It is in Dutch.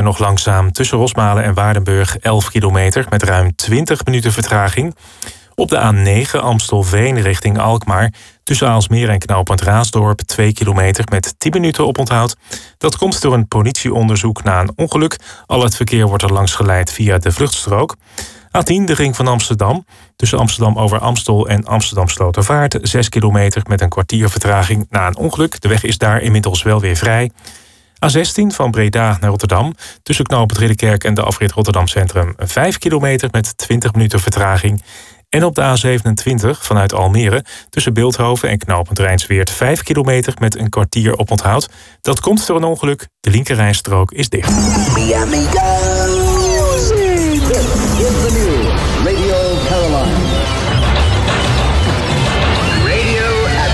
nog langzaam tussen Rosmalen en Waardenburg 11 kilometer met ruim 20 minuten vertraging. Op de A9 Amstelveen richting Alkmaar tussen Aalsmeer en knooppunt Raasdorp 2 kilometer met 10 minuten oponthoud. Dat komt door een politieonderzoek na een ongeluk. Al het verkeer wordt er langs geleid via de vluchtstrook. A10 de ring van Amsterdam tussen Amsterdam over Amstel en Amsterdam Slotervaart 6 kilometer met een kwartier vertraging na een ongeluk. De weg is daar inmiddels wel weer vrij. A16 van Breda naar Rotterdam tussen knooppunt Ridderkerk en de afrit Rotterdam Centrum 5 kilometer met 20 minuten vertraging. En op de A27 vanuit Almere tussen Bilthoven en knooppunt Rijnsweert 5 kilometer met een kwartier oponthoud. Dat komt door een ongeluk. De linkerrijstrook is dicht.